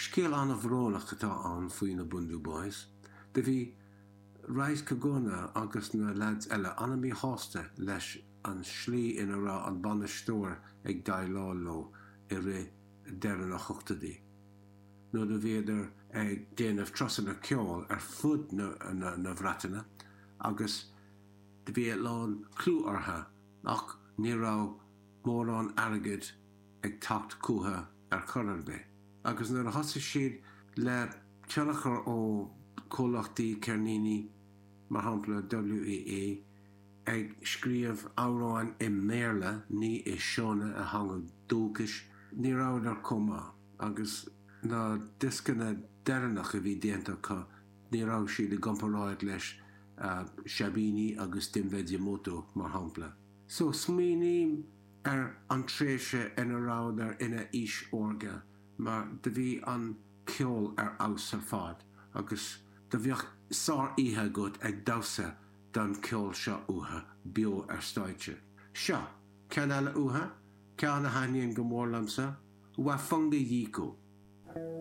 Scéal an bhrónach atá an faoin na Bundu Boys, de bhí Rais Cogona agus na lads eile anamí hásta leis an slí ina rá an banistóir ag dailáló I ré deire na chochtadí. nó de bhéidir ag déanamh trosanna ceol fud na bhreataine agus de bhí lán clú ortha ach ní rá mórán airgid ag tacht cútha Currarbé. Agus nuair a thosa siad le tealachar ó cólachtaí Cernini mar shampla WEA ag scríomh áráin I méarla ní I seónna a hangad dúchas ní ráidir comá agus na discanna deireanach a bhí déantacha ní rá siad I gomparáid leis Shabini agus Dimvedyamoto mar shampla. So smíním an tréise ina ráidar ina ís orga mar de bhí an ceol aus ar fad agus de bhíoch sár ihe gut ag dawsa dan ceol seo uatha bio ar stáitse. Seo, cean eile uatha, cean na haíonn go mór lamsa, wa funga dhíco.